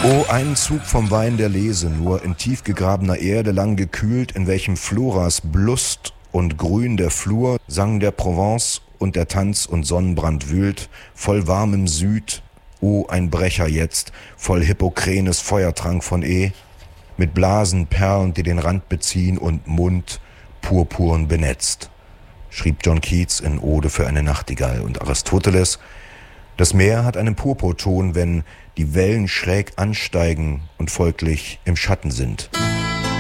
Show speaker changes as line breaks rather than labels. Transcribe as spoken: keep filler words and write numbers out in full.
Oh, einen Zug vom Wein der Lese nur, in tief gegrabener Erde, lang gekühlt, in welchem Floras Blust und Grün der Flur, sang der Provence und der Tanz und Sonnenbrand wühlt, voll warmem Süd, oh, ein Brecher jetzt, voll Hippokrenes Feuertrank von E, mit Blasen, Perlen, die den Rand beziehen und Mund purpurn benetzt, schrieb John Keats in Ode für eine Nachtigall. Und Aristoteles: Das Meer hat einen Purpurton, wenn die Wellen schräg ansteigen und folglich im Schatten sind.